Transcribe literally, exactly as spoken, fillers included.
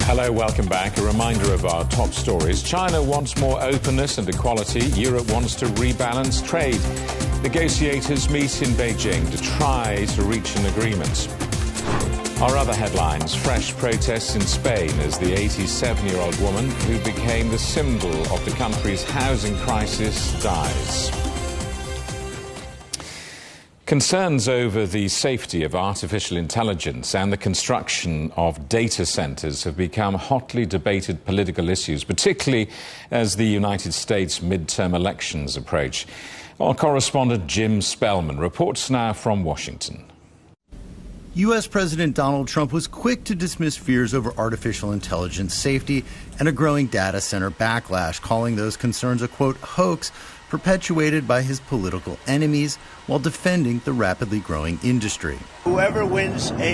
Hello, welcome back. A reminder of our top stories. China wants more openness and equality. Europe wants to rebalance trade. Negotiators meet in Beijing to try to reach an agreement. Our other headlines: fresh protests in Spain as the eighty-seven-year-old woman who became the symbol of the country's housing crisis dies. Concerns over the safety of artificial intelligence and the construction of data centers have become hotly debated political issues, particularly as the United States midterm elections approach. Our correspondent Jim Spellman reports now from Washington. U S President Donald Trump was quick to dismiss fears over artificial intelligence safety and a growing data center backlash, calling those concerns a, quote, hoax perpetuated by his political enemies while defending the rapidly growing industry. Whoever wins A